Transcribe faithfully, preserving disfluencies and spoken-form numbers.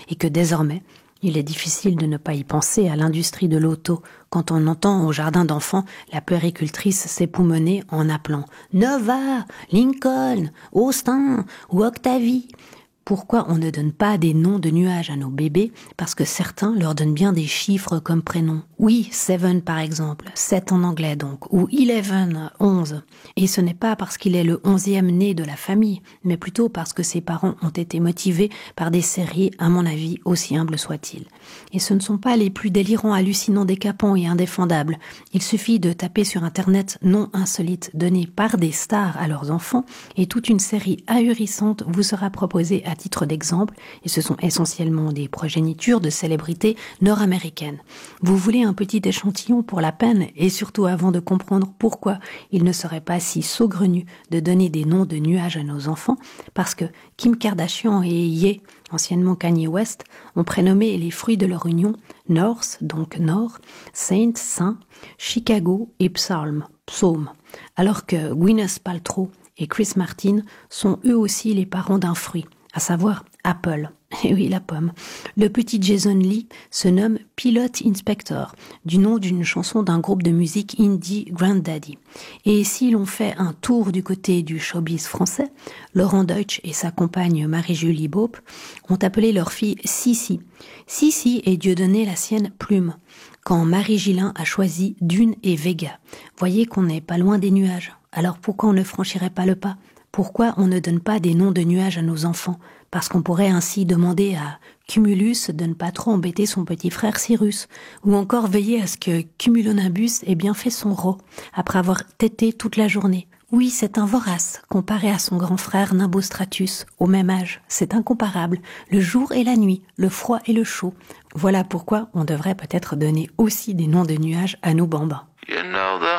et que désormais, il est difficile de ne pas y penser à l'industrie de l'auto quand on entend au jardin d'enfants la puéricultrice s'époumoner en appelant Nova, Lincoln, Austin ou Octavie. Pourquoi on ne donne pas des noms de nuages à nos bébés? Parce que certains leur donnent bien des chiffres comme prénom. Oui, seven par exemple, sept en anglais donc, ou eleven, onze. Et ce n'est pas parce qu'il est le onzième né de la famille, mais plutôt parce que ses parents ont été motivés par des séries, à mon avis, aussi humbles soient-ils. Et ce ne sont pas les plus délirants, hallucinants, décapants et indéfendables. Il suffit de taper sur Internet noms insolites donnés par des stars à leurs enfants, et toute une série ahurissante vous sera proposée à titre d'exemple, et ce sont essentiellement des progénitures de célébrités nord-américaines. Vous voulez un petit échantillon pour la peine, et surtout avant de comprendre pourquoi il ne serait pas si saugrenu de donner des noms de nuages à nos enfants, parce que Kim Kardashian et Ye, anciennement Kanye West, ont prénommé les fruits de leur union North, donc Nord, Saint, Saint, Chicago et Psalm, Psaume, alors que Gwyneth Paltrow et Chris Martin sont eux aussi les parents d'un fruit, à savoir Apple. Et oui, la pomme. Le petit Jason Lee se nomme Pilot Inspector, du nom d'une chanson d'un groupe de musique indie Granddaddy. Et si l'on fait un tour du côté du showbiz français, Laurent Deutsch et sa compagne Marie-Julie Beaup ont appelé leur fille Sissi. Sissi est Dieudonné la sienne Plume, quand Marie Gillin a choisi Dune et Vega. Voyez qu'on n'est pas loin des nuages. Alors pourquoi on ne franchirait pas le pas ? Pourquoi on ne donne pas des noms de nuages à nos enfants? Parce qu'on pourrait ainsi demander à Cumulus de ne pas trop embêter son petit frère Cyrus, ou encore veiller à ce que Cumulonimbus ait bien fait son rot, après avoir tété toute la journée. Oui, c'est un vorace, comparé à son grand frère Nimbostratus, au même âge. C'est incomparable, le jour et la nuit, le froid et le chaud. Voilà pourquoi on devrait peut-être donner aussi des noms de nuages à nos bambins. You know